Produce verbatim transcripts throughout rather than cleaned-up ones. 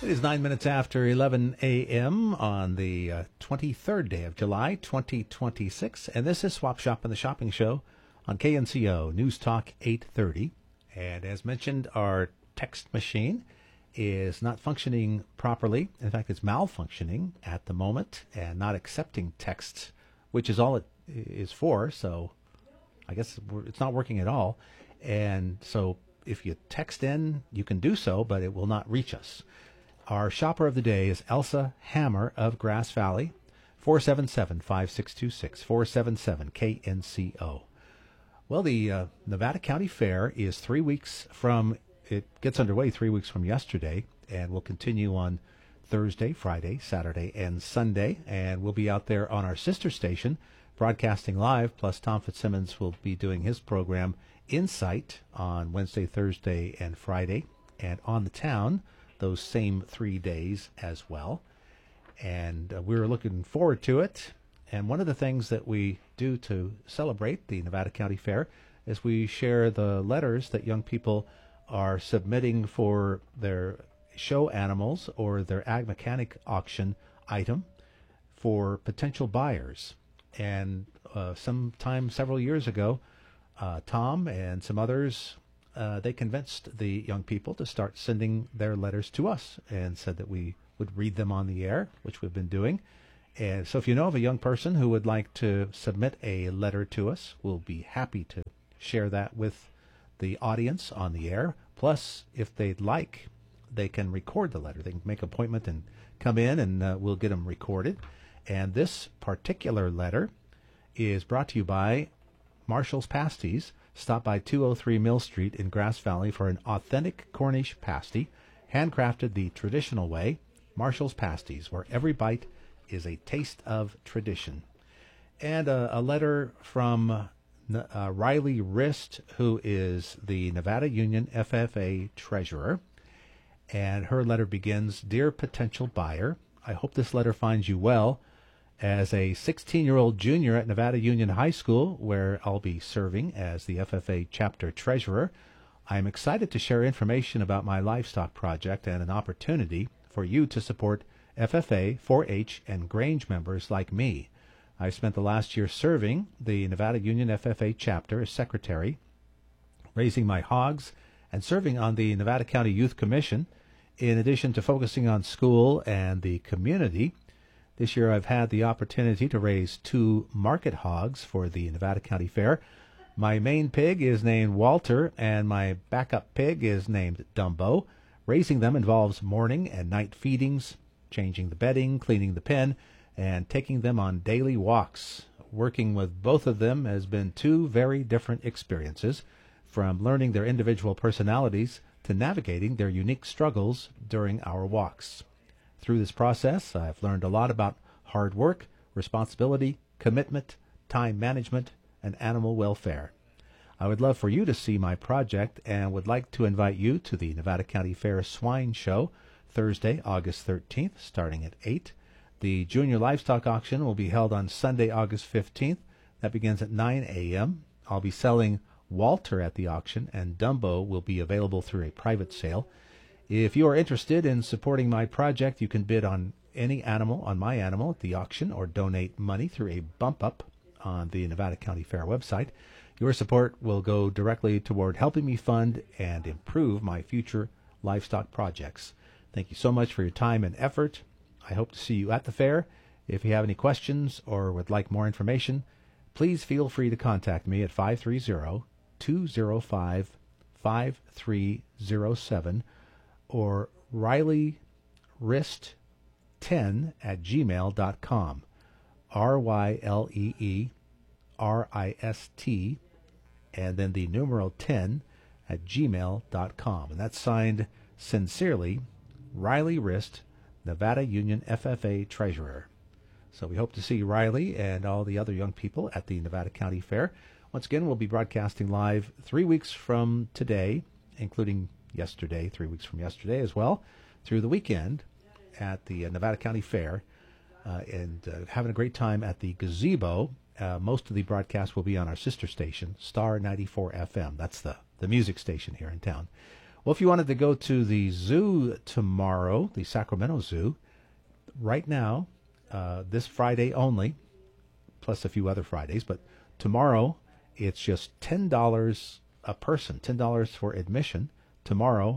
It is nine minutes after eleven a.m. on the uh, twenty-third day of July, twenty twenty-six, and this is Swap Shop and the Shopping Show on K N C O News Talk eight thirty. And as mentioned, our text machine is not functioning properly. In fact, it's malfunctioning at the moment and not accepting texts, which is all it is for. So I guess it's not working at all. And so if you text in, you can do so, but it will not reach us. Our shopper of the day is Elsa Hammer of Grass Valley, four seven seven, five six two six, four seven seven K N C O. Well, the uh, Nevada County Fair is three weeks from, it gets underway three weeks from yesterday, and will continue on Thursday, Friday, Saturday, and Sunday. And we'll be out there on our sister station, broadcasting live, plus Tom Fitzsimmons will be doing his program, Insight, on Wednesday, Thursday, and Friday, and on the town those same three days as well. And uh, we're looking forward to it. And one of the things that we do to celebrate the Nevada County Fair is we share the letters that young people are submitting for their show animals or their ag mechanic auction item for potential buyers. And uh, sometime several years ago, uh, Tom and some others Uh, they convinced the young people to start sending their letters to us and said that we would read them on the air, which we've been doing. And so if you know of a young person who would like to submit a letter to us, we'll be happy to share that with the audience on the air. Plus, if they'd like, they can record the letter. They can make an appointment and come in, and uh, we'll get them recorded. And this particular letter is brought to you by Marshall's Pasties. Stop by two oh three Mill Street in Grass Valley for an authentic Cornish pasty, handcrafted the traditional way. Marshall's Pasties, where every bite is a taste of tradition. And uh, a letter from uh, Riley Rist, who is the Nevada Union F F A treasurer. And her letter begins, "Dear potential buyer, I hope this letter finds you well. As a sixteen-year-old junior at Nevada Union High School, where I'll be serving as the F F A chapter treasurer, I am excited to share information about my livestock project and an opportunity for you to support F F A, four H, and Grange members like me. I spent the last year serving the Nevada Union F F A chapter as secretary, raising my hogs, and serving on the Nevada County Youth Commission, in addition to focusing on school and the community. This year I've had the opportunity to raise two market hogs for the Nevada County Fair. My main pig is named Walter, and my backup pig is named Dumbo. Raising them involves morning and night feedings, changing the bedding, cleaning the pen, and taking them on daily walks. Working with both of them has been two very different experiences, from learning their individual personalities to navigating their unique struggles during our walks. Through this process, I've learned a lot about hard work, responsibility, commitment, time management, and animal welfare. I would love for you to see my project and would like to invite you to the Nevada County Fair Swine Show, Thursday, August thirteenth, starting at eight. The Junior Livestock Auction will be held on Sunday, August fifteenth. That begins at nine a.m. I'll be selling Walter at the auction, and Dumbo will be available through a private sale. If you are interested in supporting my project, you can bid on any animal, on my animal, at the auction, or donate money through a bump up on the Nevada County Fair website. Your support will go directly toward helping me fund and improve my future livestock projects. Thank you so much for your time and effort. I hope to see you at the fair. If you have any questions or would like more information, please feel free to contact me at five three zero, two zero five, five three zero seven or Riley Rist ten at gmail dot com. R Y L E E R I S T and then the numeral ten at gmail dot com. And that's signed sincerely, Riley Rist, Nevada Union F F A Treasurer. So we hope to see Riley and all the other young people at the Nevada County Fair. Once again, we'll be broadcasting live three weeks from today, including yesterday, three weeks from yesterday as well, through the weekend at the uh, Nevada County Fair, uh, and uh, having a great time at the gazebo. Uh, most of the broadcasts will be on our sister station, Star ninety-four F M. That's the, the music station here in town. Well, if you wanted to go to the zoo tomorrow, the Sacramento Zoo, right now, uh, this Friday only, plus a few other Fridays, but tomorrow it's just ten dollars a person, ten dollars for admission tomorrow.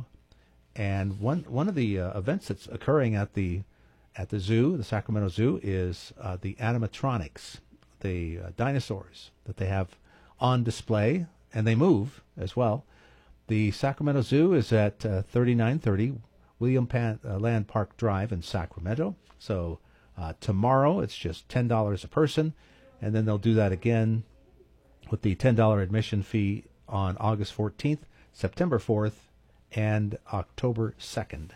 And one one of the uh, events that's occurring at the at the zoo, the Sacramento Zoo, is uh, the animatronics, the uh, dinosaurs that they have on display, and they move as well. The Sacramento Zoo is at uh, thirty-nine thirty William Pan, uh, Land Park Drive in Sacramento. So uh, tomorrow it's just ten dollars a person, and then they'll do that again with the ten dollars admission fee on August fourteenth, September fourth, and October second.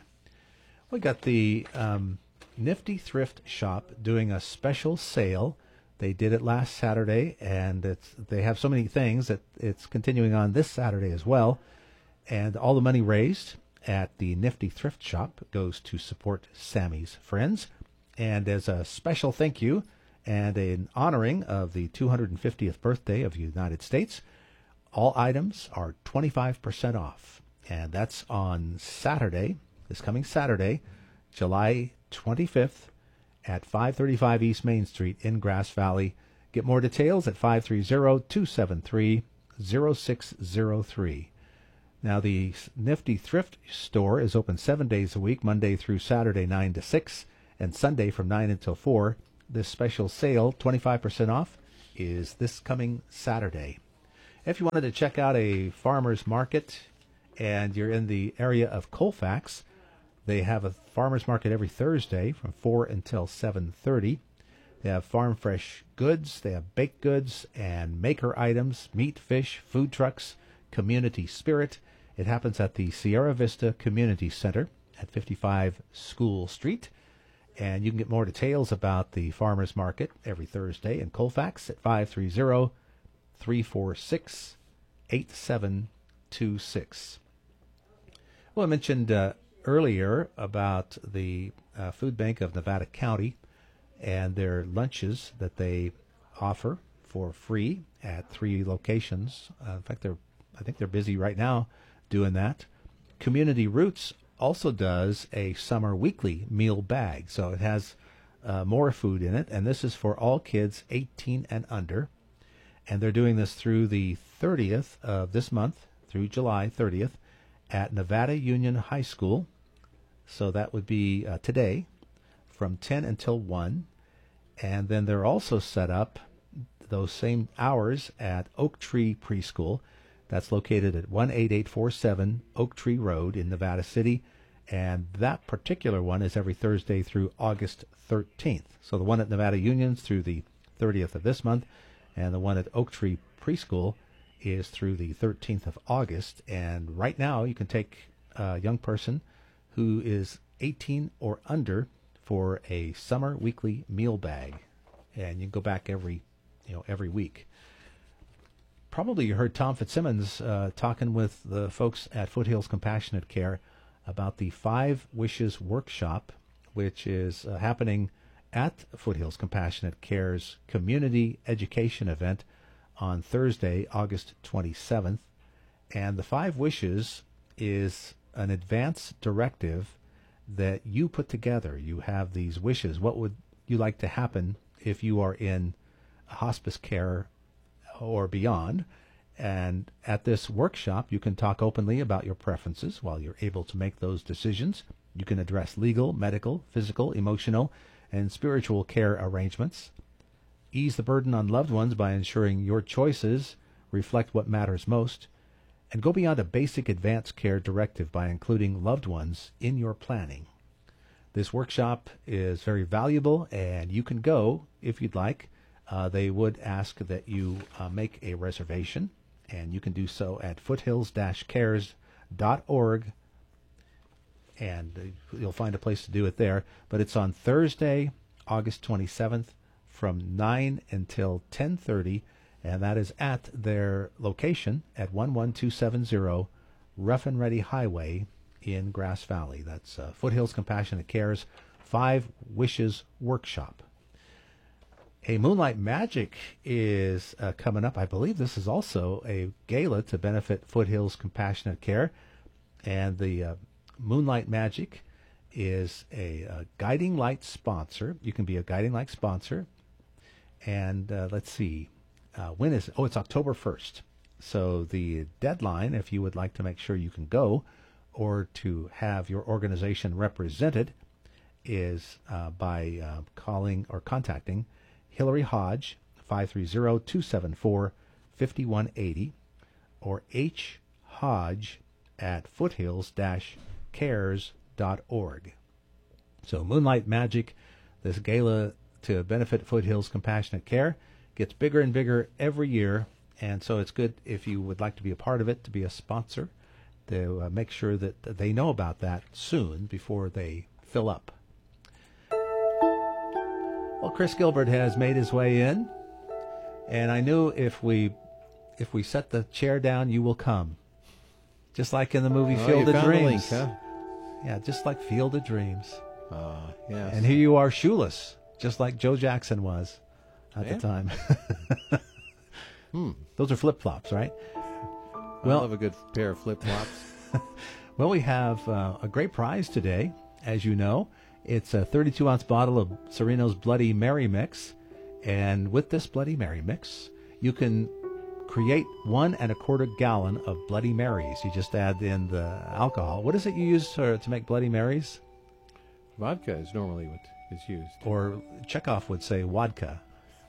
We got the um, Nifty Thrift Shop doing a special sale. They did it last Saturday, and it's, they have so many things that it's continuing on this Saturday as well. And all the money raised at the Nifty Thrift Shop goes to support Sammy's Friends. And as a special thank you and in honoring of the two hundred fiftieth birthday of the United States, all items are twenty-five percent off. And that's on Saturday, this coming Saturday, July twenty-fifth at five thirty-five East Main Street in Grass Valley. Get more details at five three zero, two seven three, zero six zero three. Now, the Nifty Thrift Store is open seven days a week, Monday through Saturday, nine to six, and Sunday from nine until four. This special sale, twenty-five percent off, is this coming Saturday. If you wanted to check out a farmer's market and you're in the area of Colfax, they have a farmer's market every Thursday from four until seven thirty. They have farm fresh goods, they have baked goods and maker items, meat, fish, food trucks, community spirit. It happens at the Sierra Vista Community Center at fifty-five School Street. And you can get more details about the farmer's market every Thursday in Colfax at five three zero, three four six, eight seven two six. Well, I mentioned uh, earlier about the uh, Food Bank of Nevada County and their lunches that they offer for free at three locations. Uh, in fact, they're I think they're busy right now doing that. Community Roots also does a summer weekly meal bag, so it has uh, more food in it, and this is for all kids eighteen and under. And they're doing this through the thirtieth of this month, through July thirtieth, at Nevada Union High School. So that would be uh, today from ten until one. And then they're also set up those same hours at Oak Tree Preschool. That's located at one eight eight four seven Oak Tree Road in Nevada City. And that particular one is every Thursday through August thirteenth. So the one at Nevada Union's through the thirtieth of this month, and the one at Oak Tree Preschool is through the thirteenth of August. And right now you can take a young person who is eighteen or under for a summer weekly meal bag. And you can go back every, you know, every week. Probably you heard Tom Fitzsimmons uh, talking with the folks at Foothills Compassionate Care about the Five Wishes Workshop, which is uh, happening at Foothills Compassionate Care's community education event on Thursday, August twenty-seventh. And the Five Wishes is an advance directive that you put together. You have these wishes. What would you like to happen if you are in hospice care or beyond? And at this workshop, you can talk openly about your preferences while you're able to make those decisions. You can address legal, medical, physical, emotional, and spiritual care arrangements. Ease the burden on loved ones by ensuring your choices reflect what matters most. And go beyond a basic advanced care directive by including loved ones in your planning. This workshop is very valuable, and you can go if you'd like. Uh, they would ask that you uh, make a reservation, and you can do so at foothills dash cares dot org, and uh, you'll find a place to do it there. But it's on Thursday, August twenty-seventh, from nine until ten thirty, and that is at their location at one one two seven zero Rough and Ready Highway in Grass Valley. That's uh, Foothills Compassionate Care's Five Wishes Workshop. A Moonlight Magic is uh, coming up. I believe this is also a gala to benefit Foothills Compassionate Care. And the uh, Moonlight Magic is a, a Guiding Light sponsor. You can be a Guiding Light sponsor. And uh, let's see, uh, when is it? Oh, it's October first. So the deadline, if you would like to make sure you can go or to have your organization represented, is uh, by uh, calling or contacting Hillary Hodge, five three zero, two seven four, five one eight zero, or hodge at foothills dash cares dot org. So Moonlight Magic, this gala to benefit Foothills Compassionate Care, gets bigger and bigger every year, and so it's good if you would like to be a part of it, to be a sponsor, to uh, make sure that they know about that soon before they fill up. Well, Chris Gilbert has made his way in, and I knew if we if we set the chair down, you will come. Just like in the movie oh, Field you of found Dreams. the link, huh? Yeah, just like Field of Dreams. Uh, yes. And here you are, shoeless, just like Joe Jackson was at yeah. the time. hmm. Those are flip-flops, right? I Well, love a good pair of flip-flops. Well, we have uh, a great prize today, as you know. It's a thirty-two ounce bottle of Sereno's Bloody Mary Mix. And with this Bloody Mary Mix, you can create one and a quarter gallon of Bloody Marys. You just add in the alcohol. What is it you use to, to make Bloody Marys? Vodka is normally what is used. Or Chekhov would say vodka.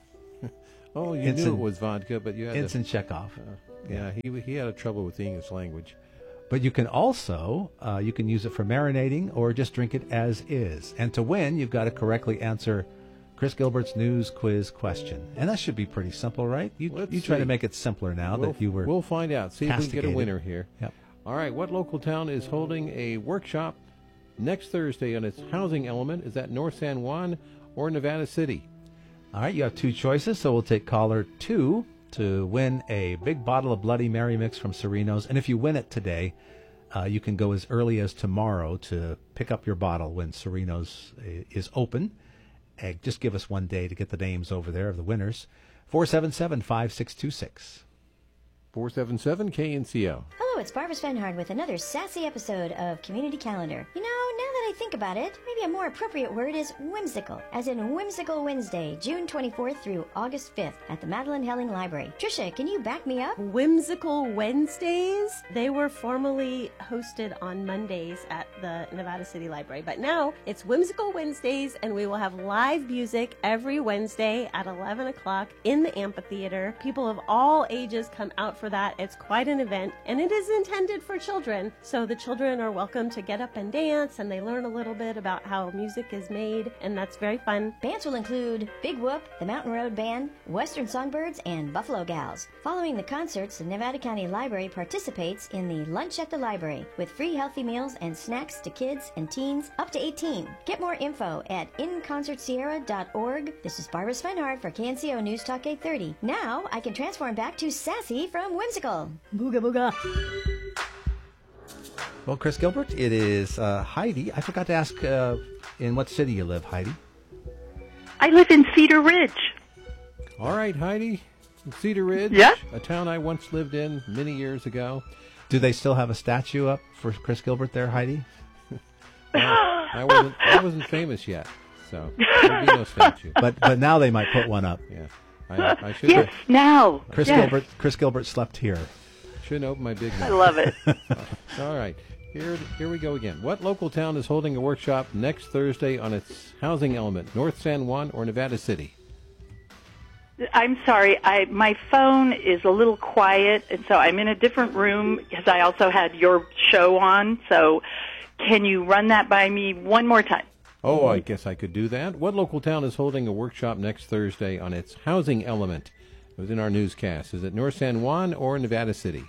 Oh, you Ensign, knew it was vodka, but you had Ensign to, Chekhov. Uh, yeah, he he had a trouble with the English language. But you can also, uh, you can use it for marinating or just drink it as is. And to win, you've got to correctly answer Chris Gilbert's news quiz question. And that should be pretty simple, right? You, Let's you try see. to make it simpler now We'll, that you were We'll find out. See if we can get a castigated. winner here. Yep. All right, what local town is holding a workshop next Thursday on its housing element? Is that North San Juan or Nevada City? All right, you have two choices, so we'll take caller two to win a big bottle of Bloody Mary Mix from Sereno's. And if you win it today, uh, you can go as early as tomorrow to pick up your bottle when Sereno's uh, is open. Uh, just give us one day to get the names over there of the winners. four seven seven, five six two six. four seven seven K N C O. Hello, it's Barbara Svenhard with another sassy episode of Community Calendar. You know, now that I think about it, maybe a more appropriate word is whimsical, as in Whimsical Wednesday, June twenty-fourth through August fifth at the Madeline Helling Library. Trisha, can you back me up? Whimsical Wednesdays. They were formerly hosted on Mondays at the Nevada City Library, but now it's Whimsical Wednesdays, and we will have live music every Wednesday at eleven o'clock in the amphitheater. People of all ages come out for that. It's quite an event, and it is intended for children, so the children are welcome to get up and dance, and they learn a little bit about how music is made, and that's very fun. Bands will include Big Whoop, the Mountain Road Band, Western Songbirds, and Buffalo Gals. Following the concerts, the Nevada County Library participates in the Lunch at the Library with free healthy meals and snacks to kids and teens up to eighteen. Get more info at in concert sierra dot org. This is Barbara Svenhard for K N C O News Talk eight thirty. Now I can transform back to Sassy from Whimsical. Booga booga. Well, Chris Gilbert, it is uh, Heidi. I forgot to ask uh, in what city you live, Heidi. I live in Cedar Ridge. All right, Heidi. Cedar Ridge, Yeah? a town I once lived in many years ago. Do they still have a statue up for Chris Gilbert there, Heidi? Well, I wasn't I wasn't famous yet, so there'd be no statue. But but now they might put one up. Yeah, I, I should Yes, now. Chris yes. Gilbert Chris Gilbert slept here. shouldn't open my big I mouth. love it. All right, here here we go again. What local town is holding a workshop next Thursday on its housing element? North San Juan or Nevada City? I'm sorry, I my phone is a little quiet, and so I'm in a different room because I also had your show on. So can you run that by me one more time? Oh, I guess I could do that. What local town is holding a workshop next Thursday on its housing element? It was in our newscast. Is it North San Juan or Nevada City?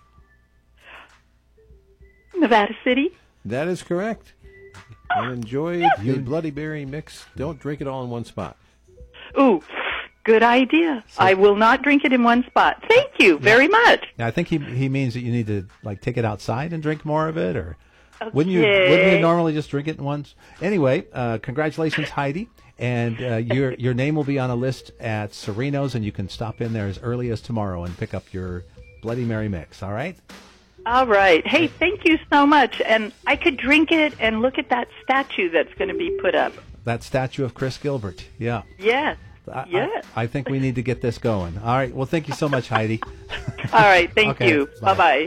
Nevada City? That is correct. And enjoy the Bloody Berry mix. Don't drink it all in one spot. Ooh, good idea. I will not drink it in one spot. Thank you very much. Now, I think he he means that you need to like take it outside and drink more of it, or Okay. wouldn't you wouldn't you normally just drink it in once? Anyway, uh, congratulations, Heidi, and uh, your your name will be on a list at Sereno's, and you can stop in there as early as tomorrow and pick up your Bloody Mary mix. All right. All right. Hey, thank you so much. And I could drink it and look at that statue that's going to be put up. That statue of Chris Gilbert. Yeah. Yes. I, yes. I, I think we need to get this going. All right. Well, thank you so much, Heidi. All right. Thank Okay, you. bye. Bye-bye.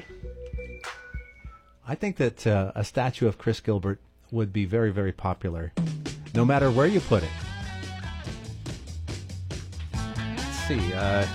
I think that uh, a statue of Chris Gilbert would be very, very popular, no matter where you put it. Let's see. Uh,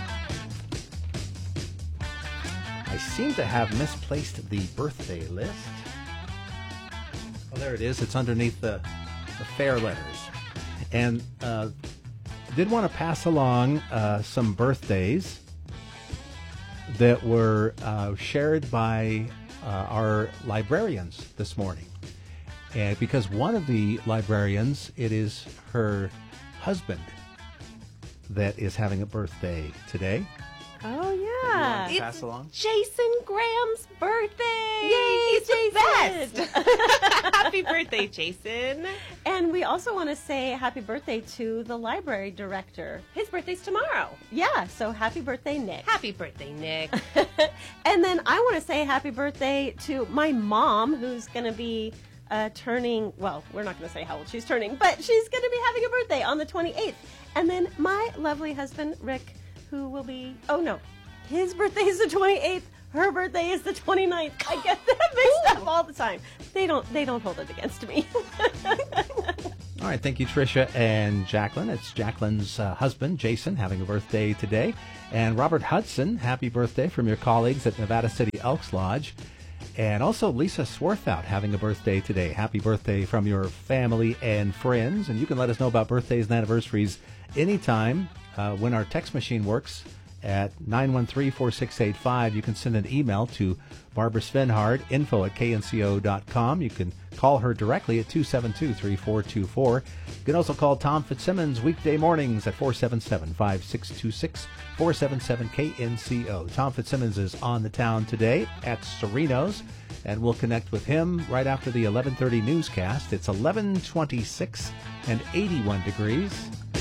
I seem to have misplaced the birthday list. Oh, there it is. It's underneath the, the fair letters. And uh, did want to pass along uh, some birthdays that were uh, shared by uh, our librarians this morning. And because one of the librarians, it is her husband that is having a birthday today. Oh, yeah. It's pass along? Jason Graham's birthday. Yay, He's Jason. the best. Happy birthday, Jason. And we also want to say happy birthday to the library director. His birthday's tomorrow. Yeah, so happy birthday, Nick. Happy birthday, Nick. And then I want to say happy birthday to my mom, who's going to be uh, turning, well, we're not going to say how old she's turning, but she's going to be having a birthday on the twenty-eighth. And then my lovely husband, Rick, who will be, oh no, his birthday is the twenty-eighth, her birthday is the twenty-ninth. I get that mixed up all the time. They don't, they don't hold it against me. All right, thank you, Tricia and Jacqueline. It's Jacqueline's uh, husband, Jason, having a birthday today. And Robert Hudson, happy birthday from your colleagues at Nevada City Elks Lodge. And also Lisa Swarthout having a birthday today. Happy birthday from your family and friends. And you can let us know about birthdays and anniversaries anytime uh, when our text machine works at nine one three, four six eight five. You can send an email to Barbara Svenhard, info at k n c o dot com. You can call her directly at two seven two, three four two four. You can also call Tom Fitzsimmons weekday mornings at four seven seven, five six two six, four seven seven K N C O. Tom Fitzsimmons is on the town today at Sereno's, and we'll connect with him right after the eleven thirty newscast. It's eleven twenty-six and eighty-one degrees.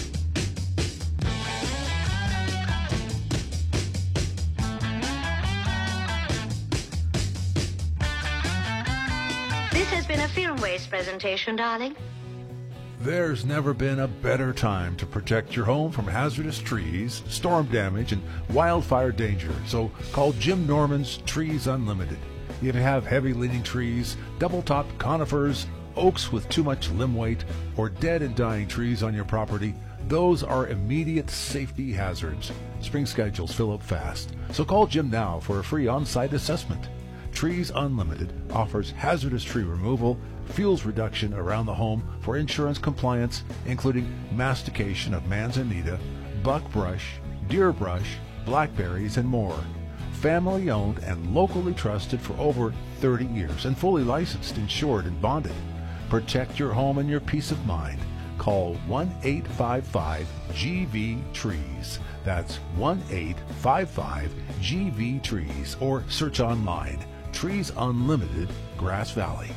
This has been a Film Waste presentation, darling. There's never been a better time to protect your home from hazardous trees, storm damage, and wildfire danger. So call Jim Norman's Trees Unlimited. If you have heavy-leaning trees, double-topped conifers, oaks with too much limb weight, or dead and dying trees on your property, those are immediate safety hazards. Spring schedules fill up fast. So call Jim now for a free on-site assessment. Trees Unlimited offers hazardous tree removal, fuels reduction around the home for insurance compliance, including mastication of manzanita, buckbrush, deer brush, blackberries, and more. Family owned and locally trusted for over thirty years and fully licensed, insured, and bonded. Protect your home and your peace of mind. Call one eight five five G V trees. That's one eight five five G V trees, or search online. Trees Unlimited, Grass Valley.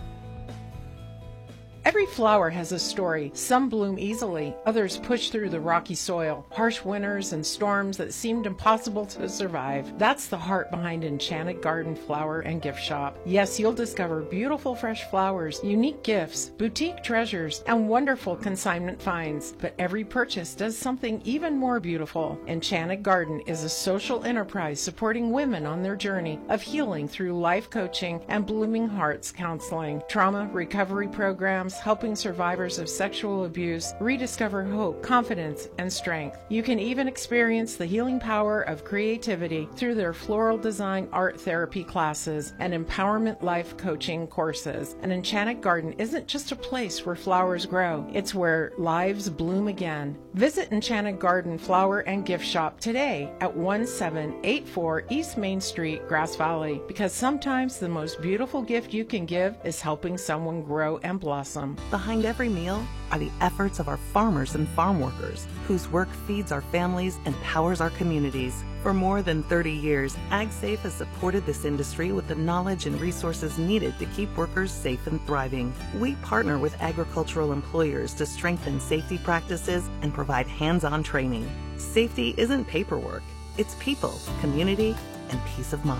Every flower has a story. Some bloom easily, others push through the rocky soil, harsh winters and storms that seemed impossible to survive. That's the heart behind Enchanted Garden Flower and Gift Shop. Yes, you'll discover beautiful fresh flowers, unique gifts, boutique treasures, and wonderful consignment finds. But every purchase does something even more beautiful. Enchanted Garden is a social enterprise supporting women on their journey of healing through life coaching and blooming hearts counseling, trauma recovery programs, helping survivors of sexual abuse rediscover hope, confidence, and strength. You can even experience the healing power of creativity through their floral design art therapy classes and empowerment life coaching courses. An Enchanted Garden isn't just a place where flowers grow, it's where lives bloom again. Visit Enchanted Garden Flower and Gift Shop today at one seven eight four East Main Street, Grass Valley, because sometimes the most beautiful gift you can give is helping someone grow and blossom. Behind every meal are the efforts of our farmers and farm workers, whose work feeds our families and powers our communities. For more than thirty years, AgSafe has supported this industry with the knowledge and resources needed to keep workers safe and thriving. We partner with agricultural employers to strengthen safety practices and provide hands-on training. Safety isn't paperwork, it's people, community, and peace of mind.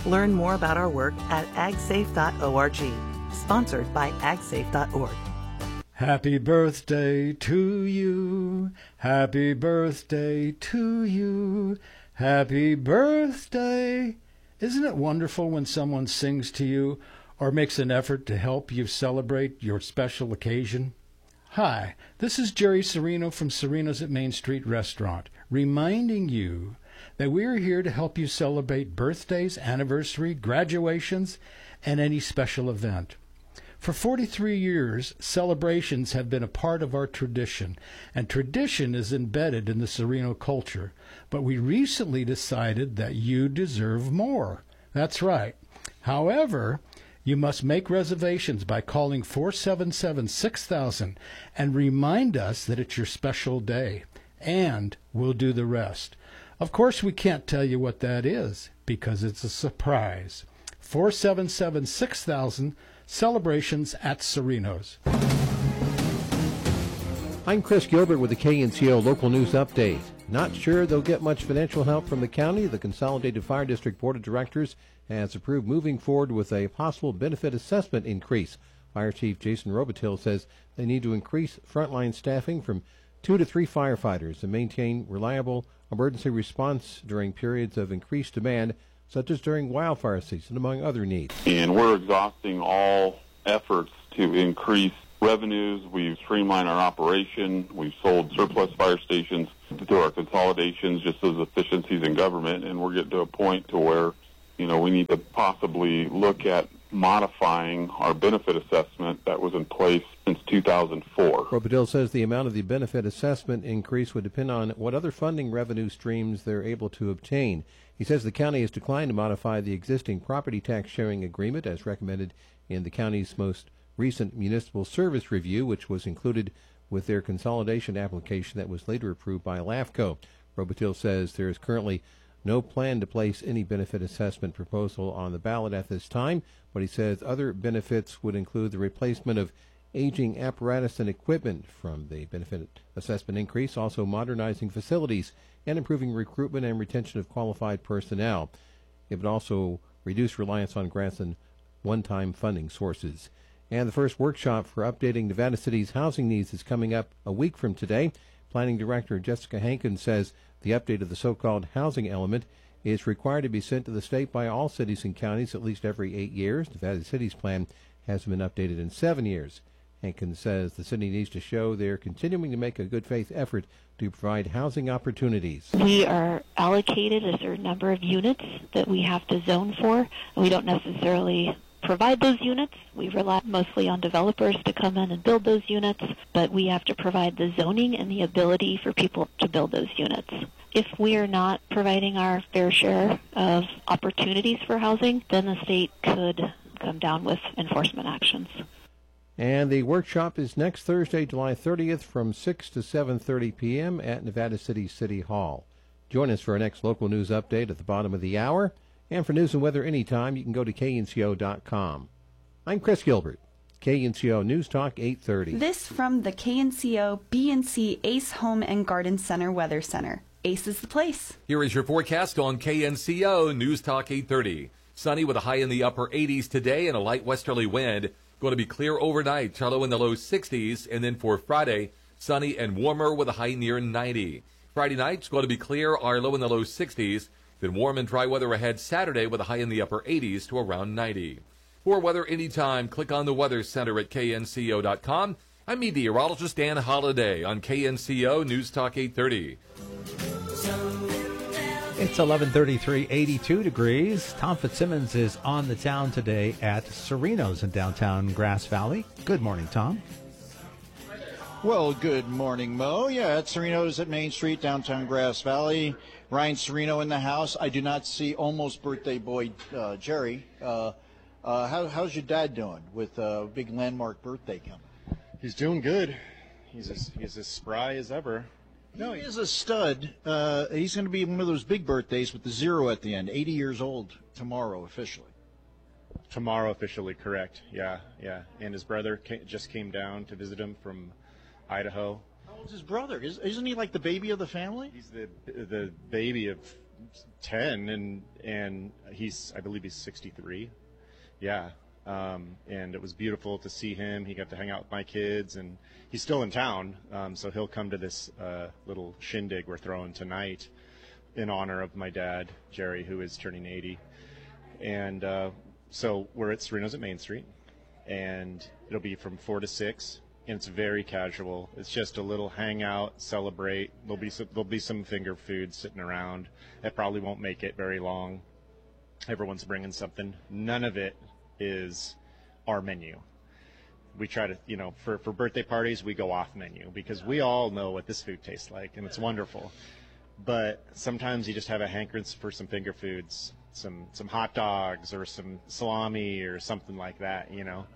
Learn more about our work at ag safe dot org. Sponsored by ag safe dot org. Happy birthday to you. Happy birthday to you. Happy birthday. Isn't it wonderful when someone sings to you or makes an effort to help you celebrate your special occasion? Hi, this is Jerry Serino from Serino's at Main Street Restaurant, reminding you that we're here to help you celebrate birthdays, anniversary, graduations, and any special event. For forty-three years, celebrations have been a part of our tradition, and tradition is embedded in the Serino culture. But we recently decided that you deserve more. That's right. However, you must make reservations by calling four seven seven, six thousand and remind us that it's your special day, and we'll do the rest. Of course, we can't tell you what that is because it's a surprise. four seven seven, six thousand, celebrations at Serino's. I'm Chris Gilbert with the K N C O Local News Update. Not sure they'll get much financial help from the county. The Consolidated Fire District Board of Directors has approved moving forward with a possible benefit assessment increase. Fire Chief Jason Robitil says they need to increase frontline staffing from two to three firefighters to maintain reliable emergency response during periods of increased demand, such as during wildfire season, among other needs. And we're exhausting all efforts to increase revenues. We've streamlined our operation. We've sold surplus fire stations to our consolidations, just as efficiencies in government, and we're getting to a point to where, you know, we need to possibly look at modifying our benefit assessment that was in place since two thousand four. Robitil says the amount of the benefit assessment increase would depend on what other funding revenue streams they're able to obtain. He says the county has declined to modify the existing property tax sharing agreement as recommended in the county's most recent municipal service review, which was included with their consolidation application that was later approved by LAFCO. Robitil says there is currently no plan to place any benefit assessment proposal on the ballot at this time, but he says other benefits would include the replacement of aging apparatus and equipment from the benefit assessment increase, also modernizing facilities and improving recruitment and retention of qualified personnel. It would also reduce reliance on grants and one-time funding sources. And the first workshop for updating Nevada City's housing needs is coming up a week from today. Planning Director Jessica Hankins says the update of the so-called housing element is required to be sent to the state by all cities and counties at least every eight years. Nevada City's plan hasn't been updated in seven years. Hankins says the city needs to show they're continuing to make a good faith effort to provide housing opportunities. We are allocated a certain number of units that we have to zone for, and we don't necessarily provide those units. We rely mostly on developers to come in and build those units, but we have to provide the zoning and the ability for people to build those units. If we are not providing our fair share of opportunities for housing, then the state could come down with enforcement actions. And the workshop is next Thursday, July thirtieth from six to seven thirty p.m. at Nevada City City Hall. Join us for our next local news update at the bottom of the hour. And for news and weather anytime, you can go to K N C O dot com. I'm Chris Gilbert, K N C O News Talk eight thirty. This from the K N C O B and C Ace Home and Garden Center Weather Center. Ace is the place. Here is your forecast on K N C O News Talk eight thirty. Sunny with a high in the upper eighties today and a light westerly wind. Going to be clear overnight, shallow in the low sixties. And then for Friday, sunny and warmer with a high near ninety. Friday night's going to be clear, our low in the low sixties. Then warm and dry weather ahead Saturday with a high in the upper eighties to around ninety. For weather anytime, click on the Weather Center at K N C O dot com. I'm meteorologist Dan Holliday on K N C O News Talk eight thirty. It's eleven thirty-three, eighty-two degrees. Tom Fitzsimmons is on the town today at Serino's in downtown Grass Valley. Good morning, Tom. Well, good morning, Mo. Yeah, at Serino's at Main Street, downtown Grass Valley. Ryan Serino in the house. I do not see almost birthday boy uh, Jerry. Uh, uh, how, how's your dad doing with a uh, big landmark birthday coming? He's doing good. He's as, he's as spry as ever. No, he is a stud. Uh, he's going to be one of those big birthdays with the zero at the end. eighty years old tomorrow officially. Tomorrow officially, correct. Yeah, yeah. And his brother came, just came down to visit him from Idaho. How old's his brother? Is, isn't he like the baby of the family? He's the the baby of ten, and and he's I believe he's sixty-three. Yeah. Um, and it was beautiful to see him. He got to hang out with my kids, and he's still in town, um, so he'll come to this uh, little shindig we're throwing tonight in honor of my dad, Jerry, who is turning eighty. And uh, so we're at Sereno's at Main Street, and it'll be from four to six, and it's very casual. It's just a little hangout, celebrate. There'll be some, there'll be some finger food sitting around. It probably won't make it very long. Everyone's bringing something. None of it is our menu. We try to, you know, for, for birthday parties, we go off menu because we all know what this food tastes like, and it's wonderful. But sometimes you just have a hankering for some finger foods, some some hot dogs or some salami or something like that, you know.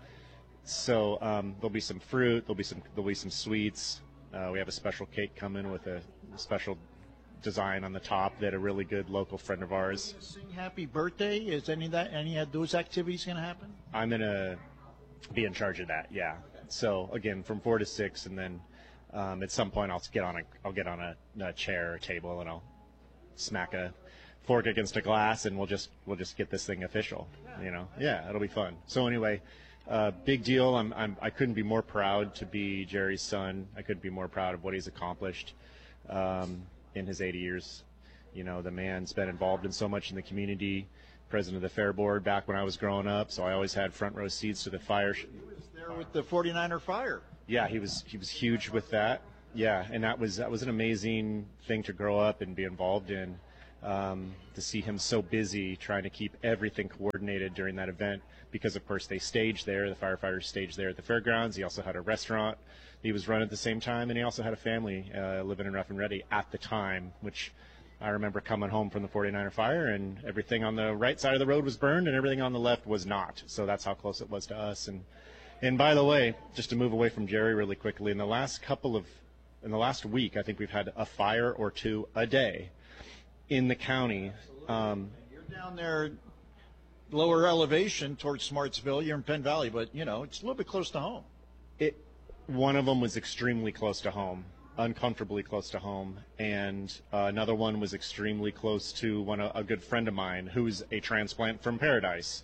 So um, there'll be some fruit, there'll be some there'll be some sweets. Uh, we have a special cake coming with a special design on the top that a really good local friend of ours. Sing happy birthday. Is any of that any of those activities going to happen? I'm gonna be in charge of that. Yeah. So again, from four to six, and then um, at some point I'll get on a I'll get on a, a chair or table, and I'll smack a fork against a glass, and we'll just we'll just get this thing official. You know. Yeah, it'll be fun. So anyway. Uh, big deal. I'm, I'm, I couldn't be more proud to be Jerry's son. I couldn't be more proud of what he's accomplished um, in his eighty years. You know, the man's been involved in so much in the community, president of the Fair Board back when I was growing up, so I always had front row seats to the fire. Sh- He was there with the forty-niner Fire. Yeah, he was he was huge with that. Yeah, and that was that was an amazing thing to grow up and be involved in. Um, to see him so busy trying to keep everything coordinated during that event, because of course they staged there, the firefighters staged there at the fairgrounds. He also had a restaurant he was running at the same time, and he also had a family uh, living in Rough and Ready at the time, which I remember coming home from the forty-niner Fire, and everything on the right side of the road was burned and everything on the left was not. So that's how close it was to us. And and by the way, just to move away from Jerry really quickly, in the last couple of in the last week, I think we've had a fire or two a day in the county. Um, You're down there, lower elevation towards Smartsville. You're in Penn Valley, but you know it's a little bit close to home. It one of them was extremely close to home, uncomfortably close to home, and uh, another one was extremely close to one a, a good friend of mine who's a transplant from Paradise.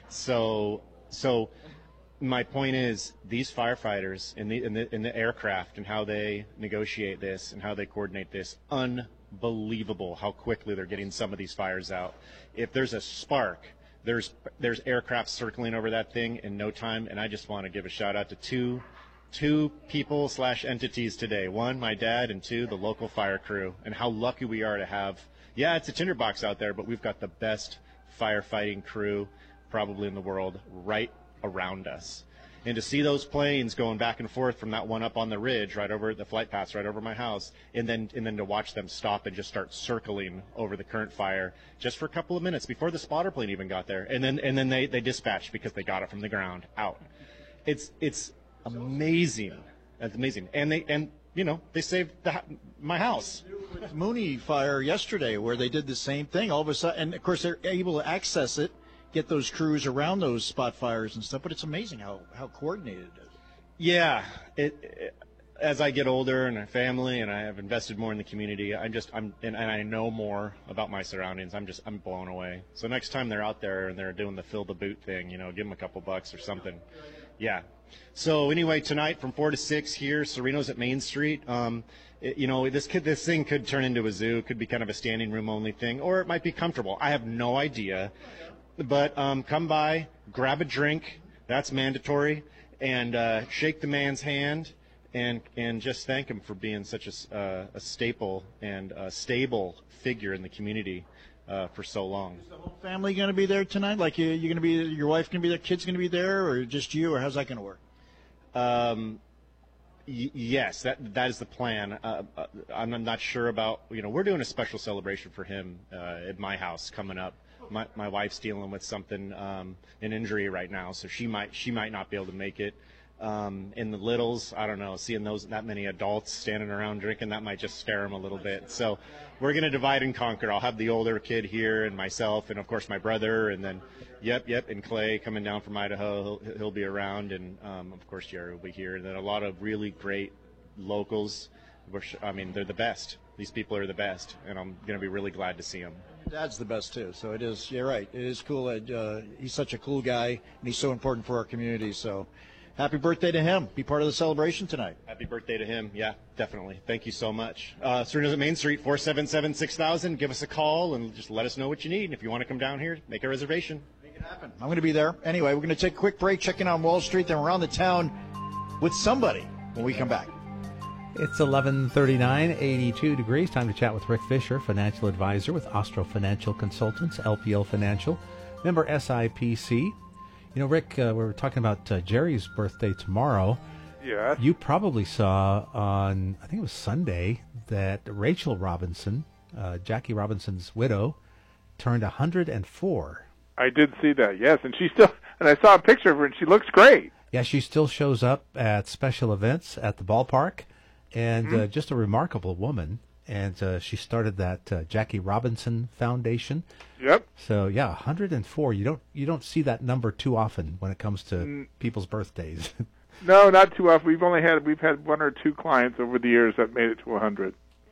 So so my point is, these firefighters in the in the in the aircraft and how they negotiate this and how they coordinate this, unbelievable how quickly they're getting some of these fires out. If there's a spark, there's there's aircraft circling over that thing in no time. And I just want to give a shout out to two two people slash entities today. One, my dad, and two, the local fire crew, and how lucky we are to have. Yeah, it's a tinderbox out there, but we've got the best firefighting crew probably in the world right around us. And to see those planes going back and forth from that one up on the ridge right over the flight paths right over my house, and then and then to watch them stop and just start circling over the current fire just for a couple of minutes before the spotter plane even got there, and then and then they they dispatched because they got it from the ground out. It's it's amazing. It's amazing. And they and you know they saved the, my house. Mooney Fire yesterday, where they did the same thing. All of a sudden, and of course they're able to access it, get those crews around those spot fires and stuff. But it's amazing how, how coordinated it is. Yeah, it, it, as I get older and a family, and I have invested more in the community, I just I'm and, and I know more about my surroundings. I'm just I'm blown away. So next time they're out there and they're doing the fill the boot thing, you know, give them a couple bucks or something. Yeah. So anyway, tonight from four to six here, Sereno's at Main Street. Um, it, you know, this could this thing could turn into a zoo. It could be kind of a standing room only thing, or it might be comfortable. I have no idea. But um, come by, grab a drink. That's mandatory. And uh, shake the man's hand, and and just thank him for being such a, uh, a staple and a stable figure in the community uh, for so long. Is the whole family going to be there tonight? Like you, you're going to be, your wife going to be there, kids going to be there, or just you, or how's that going to work? Um, y- yes, that that is the plan. Uh, uh, I'm not sure about, you know, we're doing a special celebration for him uh, at my house coming up. My my wife's dealing with something, um, an injury right now, so she might she might not be able to make it. Um, in the littles, I don't know, seeing those that many adults standing around drinking, that might just scare them a little bit. So we're going to divide and conquer. I'll have the older kid here and myself, and of course my brother, and then yep yep and Clay coming down from Idaho. He'll, he'll be around, and um, of course Jerry will be here. And then a lot of really great locals. I mean, they're the best. These people are the best, and I'm going to be really glad to see them. Dad's the best too, so it is. You're right. It is cool. That, uh, he's such a cool guy, and he's so important for our community. So, happy birthday to him. Be part of the celebration tonight. Happy birthday to him. Yeah, definitely. Thank you so much. Uh, Cerritos at Main Street, four seven seven, six thousand. Give us a call and just let us know what you need. And if you want to come down here, make a reservation. Make it happen. I'm going to be there. Anyway, we're going to take a quick break, checking on Wall Street, then around the town with somebody when we come back. It's eleven thirty-nine, eighty-two degrees. Time to chat with Rick Fisher, financial advisor with Ostro Financial Consultants, L P L Financial, member S I P C. You know, Rick, uh, we were talking about uh, Jerry's birthday tomorrow. Yes. You probably saw on, I think it was Sunday, that Rachel Robinson, uh, Jackie Robinson's widow, turned one hundred four. I did see that, yes. And she still, and I saw a picture of her, and she looks great. Yeah, she still shows up at special events at the ballpark. And Mm-hmm. uh, just a remarkable woman. And uh, she started that uh, Jackie Robinson Foundation. Yep. So yeah, one hundred four. You don't you don't see that number too often when it comes to Mm. people's birthdays. No, not too often. We've only had we've had one or two clients over the years that made it to one hundred.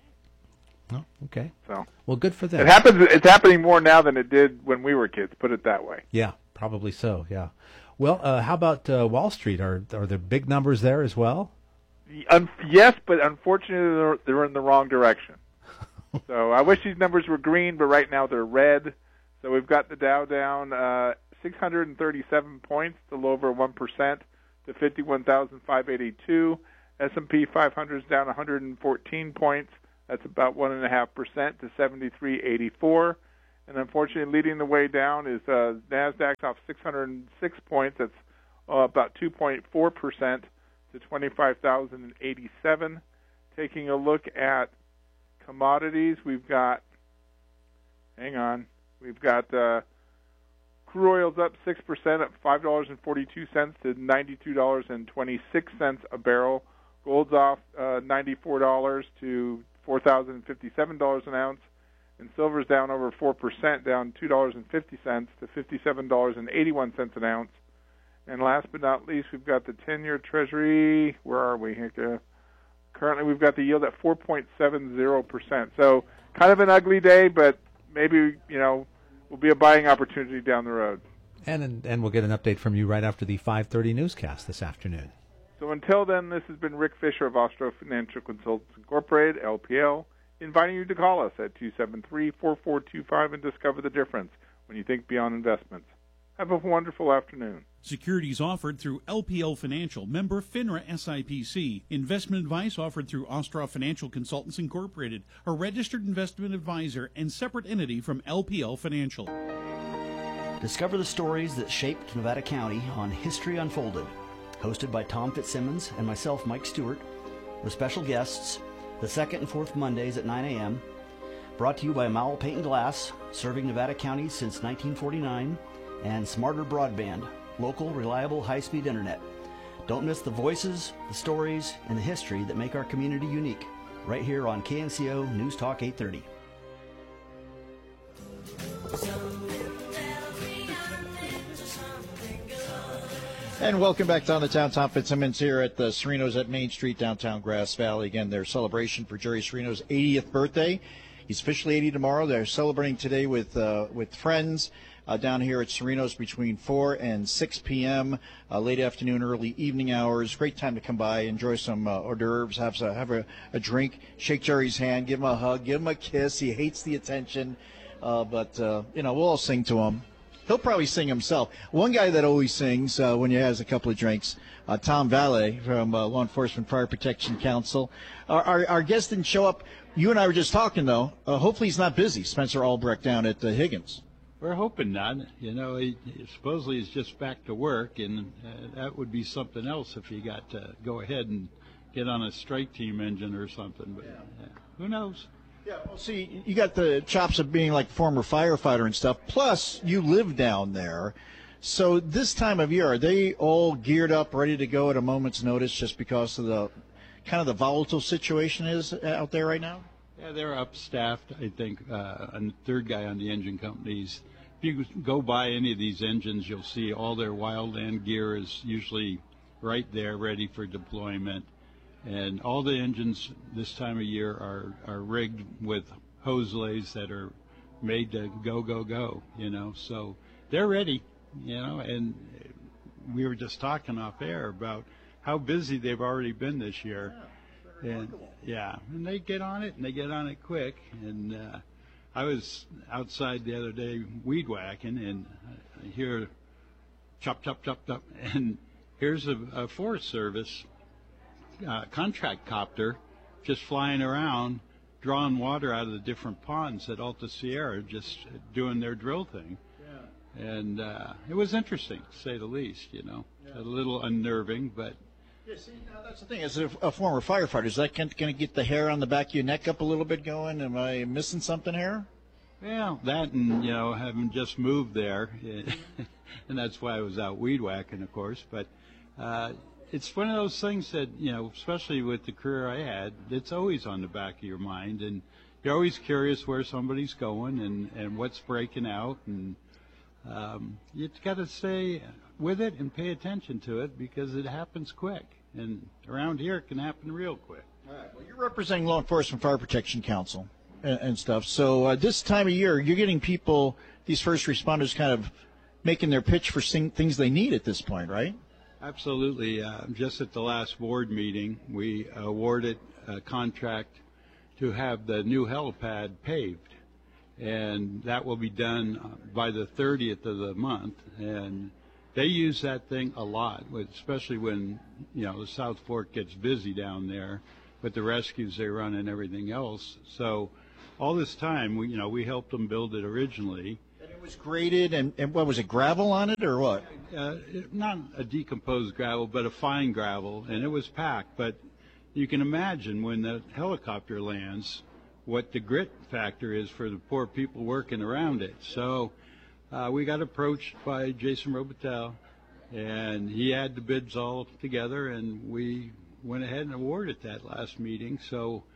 Oh, okay. So well, good for them. It happens. It's happening more now than it did when we were kids. Put it that way. Yeah, probably so. Yeah. Well, uh, how about uh, Wall Street? Are are there big numbers there as well? Um, yes, but unfortunately, they're, they're in the wrong direction. So I wish these numbers were green, but right now they're red. So we've got the Dow down uh, six hundred thirty-seven points, a little over one percent, to fifty-one thousand five hundred eighty-two. S and P five hundred is down one hundred fourteen points. That's about one point five percent to seventy-three eighty-four. And unfortunately, leading the way down is uh, NASDAQ off six hundred six points. That's uh, about two point four percent. to twenty-five thousand eighty-seven. Taking a look at commodities, we've got, hang on, we've got uh, crude oil's up six percent at five dollars and forty-two cents to ninety-two dollars and twenty-six cents a barrel. Gold's off uh, ninety-four dollars to four thousand fifty-seven dollars an ounce. And silver's down over four percent, down two dollars and fifty cents to fifty-seven dollars and eighty-one cents an ounce. And last but not least, we've got the ten-year Treasury. Where are we? Uh, currently, we've got the yield at four point seven zero percent. So kind of an ugly day, but maybe, you know, will be a buying opportunity down the road. And and we'll get an update from you right after the five thirty newscast this afternoon. So until then, this has been Rick Fisher of Ostro Financial Consultants Incorporated, L P L, inviting you to call us at two seven three, four four two five and discover the difference when you think beyond investments. Have a wonderful afternoon. Securities offered through L P L Financial, member FINRA S I P C. Investment advice offered through Ostroff Financial Consultants Incorporated, a registered investment advisor and separate entity from L P L Financial. Discover the stories that shaped Nevada County on History Unfolded. Hosted by Tom Fitzsimmons and myself, Mike Stewart, with special guests, the second and fourth Mondays at nine a.m. Brought to you by Mowell Paint and Glass, serving Nevada County since nineteen forty-nine, and Smarter Broadband, local, reliable, high-speed internet. Don't miss the voices, the stories, and the history that make our community unique, right here on K N C O News Talk eight thirty. And welcome back down to town. Tom Fitzsimmons here at the Cerritos at Main Street, downtown Grass Valley. Again, their celebration for Jerry Cerrito's eightieth birthday. He's officially eighty tomorrow. They're celebrating today with uh, with friends uh, down here at Cerritos between four and six p.m., uh, late afternoon, early evening hours. Great time to come by, enjoy some uh, hors d'oeuvres, have, a, have a, a drink, shake Jerry's hand, give him a hug, give him a kiss. He hates the attention, uh, but, uh, you know, we'll all sing to him. He'll probably sing himself. One guy that always sings uh, when he has a couple of drinks, uh, Tom Valle from uh, Law Enforcement Fire Protection Council. Our, our, our guest didn't show up. You and I were just talking, though. Uh, hopefully he's not busy, Spencer Albrecht down at uh, Higgins. We're hoping not. You know, he, supposedly he's just back to work, and uh, that would be something else if he got to go ahead and get on a strike team engine or something. But yeah. Uh, who knows? Yeah, well, see, you got the chops of being like former firefighter and stuff. Plus, you live down there. So this time of year, are they all geared up, ready to go at a moment's notice just because of the kind of the volatile situation is out there right now? Yeah, they're up-staffed, I think. Uh, and the third guy on the engine companies, if you go by any of these engines, you'll see all their wildland gear is usually right there, ready for deployment. And all the engines this time of year are, are rigged with hose lays that are made to go, go, go, you know. So they're ready, you know, and we were just talking off air about how busy they've already been this year. And yeah, and they get on it, and they get on it quick. And uh, I was outside the other day weed whacking, and I hear chop, chop, chop, chop, and here's a, a Forest Service uh, contract copter just flying around, drawing water out of the different ponds at Alta Sierra, just doing their drill thing. Yeah. And uh, it was interesting, to say the least, you know. Yeah. A little unnerving, but... Yeah, see, now that's the thing. As a, a former firefighter, is that going to get the hair on the back of your neck up a little bit going? Am I missing something here? Well, that and, you know, having just moved there, and that's why I was out weed whacking, of course, but uh, it's one of those things that, you know, especially with the career I had, it's always on the back of your mind, and you're always curious where somebody's going and, and what's breaking out, and um, you've got to stay with it and pay attention to it because it happens quick, and around here it can happen real quick. All right. Well, you're representing Law Enforcement Fire Protection Council and, and stuff, so uh, this time of year you're getting people, these first responders, kind of making their pitch for sing- things they need at this point, right? Absolutely. Uh, just at the last board meeting, we awarded a contract to have the new helipad paved, and that will be done by the thirtieth of the month. And they use that thing a lot, especially when, you know, the South Fork gets busy down there with the rescues they run and everything else. So all this time, we, you know, we helped them build it originally. And it was graded, and, and what was it, gravel on it or what? Uh, not a decomposed gravel, but a fine gravel, and it was packed. But you can imagine when the helicopter lands what the grit factor is for the poor people working around it. So uh, we got approached by Jason Robitel, and he had the bids all together, and we went ahead and awarded that last meeting. So,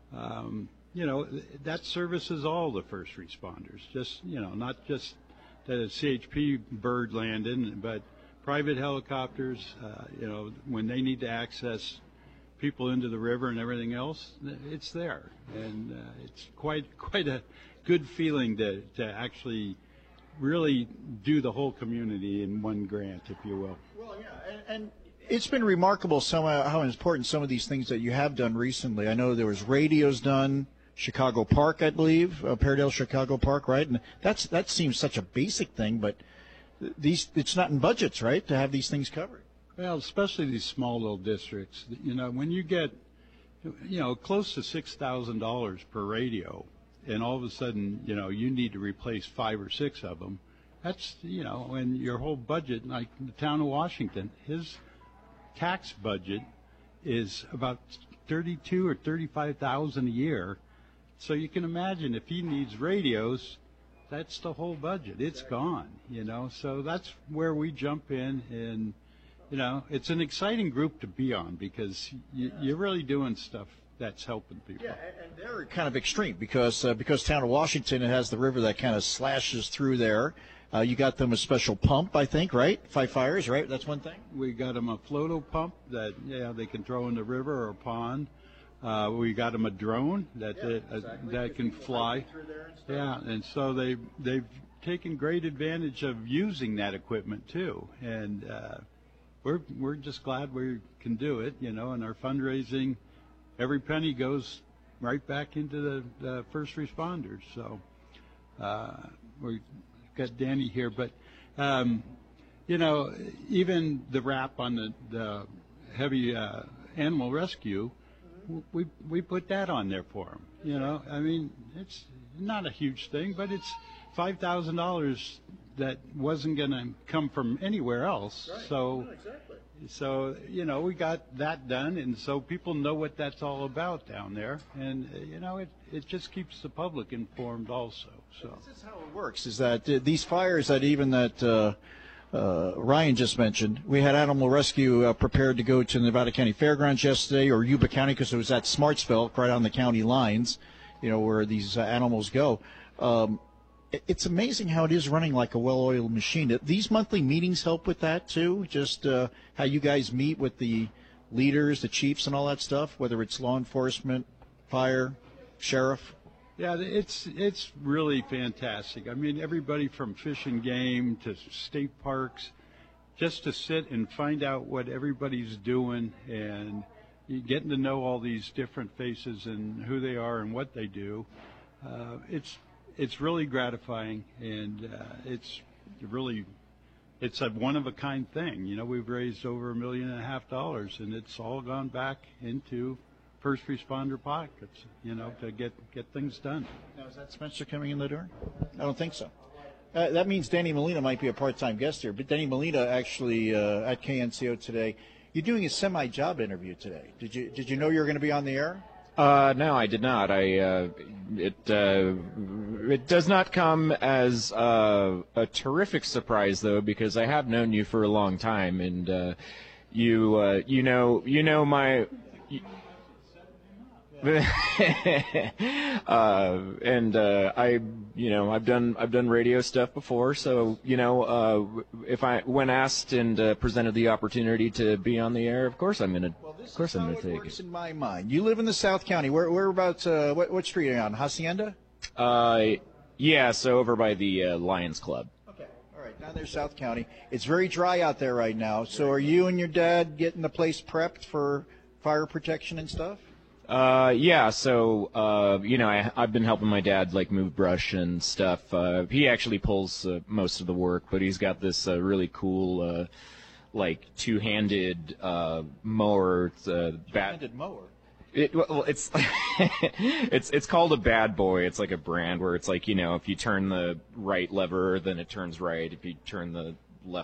um, you know, that services all the first responders, just, you know, not just that a C H P bird landed, but private helicopters, uh, you know, when they need to access people into the river and everything else, it's there. And uh, it's quite quite a good feeling to, to actually really do the whole community in one grant, if you will. Well, yeah, and, and it's been remarkable some, uh, how important some of these things that you have done recently. I know there was radios done, Chicago Park, I believe, uh, Paradale Chicago Park, right? And that's that seems such a basic thing, but these it's not in budgets, right, to have these things covered. Well, especially these small little districts. You know, when you get, you know, close to six thousand dollars per radio, and all of a sudden, you know, you need to replace five or six of them, that's, you know, when your whole budget, like the town of Washington, his tax budget is about thirty-two or thirty-five thousand a year. So you can imagine if he needs radios, that's the whole budget. It's gone, you know. So that's where we jump in, and, you know, it's an exciting group to be on because you, you're really doing stuff that's helping people. Yeah, and they're kind of extreme because uh, because town of Washington, it has the river that kind of slashes through there. Uh, you got them a special pump, I think, right? Five Fires, right? That's one thing. We got them a floato pump that, yeah, they can throw in the river or a pond. Uh, we got them a drone that yeah, that, uh, exactly. that can fly. And yeah, and so they they've taken great advantage of using that equipment too, and uh, we're we're just glad we can do it, you know. And our fundraising, every penny goes right back into the, the first responders. So uh, we've got Danny here, but um, you know, even the wrap on the, the heavy uh, animal rescue. We we put that on there for them, you know. I mean, it's not a huge thing, but it's five thousand dollars that wasn't going to come from anywhere else. Right. So, no, exactly. so you know, we got that done, and so people know what that's all about down there, and uh, you know, it it just keeps the public informed also. So this is how it works: is that uh, these fires that even that. Uh, Uh, Ryan just mentioned, we had Animal Rescue uh, prepared to go to Nevada County Fairgrounds yesterday, or Yuba County, because it was at Smartsville, right on the county lines, you know, where these uh, animals go. Um, it, it's amazing how it is running like a well-oiled machine. These monthly meetings help with that, too, just uh, how you guys meet with the leaders, the chiefs, and all that stuff, whether it's law enforcement, fire, sheriff? Yeah, it's it's really fantastic. I mean, everybody from Fish and Game to state parks, just to sit and find out what everybody's doing and getting to know all these different faces and who they are and what they do. Uh, it's it's really gratifying, and uh, it's really it's a one of a kind thing. You know, we've raised over a million and a half dollars, and it's all gone back into first responder pockets, you know, to get get things done. Now, is that Spencer coming in the door? I don't think so. Uh, that means Danny Molina might be a part-time guest here, but Danny Molina actually uh, at K N C O today. You're doing a semi-job interview today. Did you did you know you were going to be on the air? Uh, no, I did not. I uh, it uh, it does not come as uh, a terrific surprise though, because I have known you for a long time, and uh, you uh, you know you know my. You, uh, and uh, I, you know, I've done I've done radio stuff before, so you know, uh, if I when asked and uh, presented the opportunity to be on the air, of course I'm gonna, well, of course I'm gonna take it. Works in my mind. You live in the South County. Where whereabouts? Uh, what what street are you on? Hacienda? Uh, yeah, so over by the uh, Lions Club. Okay, all right, down there, South County. It's very dry out there right now. So are you and your dad getting the place prepped for fire protection and stuff? Uh, yeah, so, uh, you know, I, I've been helping my dad, like, move brush and stuff. Uh, he actually pulls uh, most of the work, but he's got this uh, really cool, uh, like, two-handed uh, mower. It's a bat- Two-handed mower? It, well, it's it's it's called a Bad Boy. It's like a brand where it's like, you know, if you turn the right lever, then it turns right. If you turn the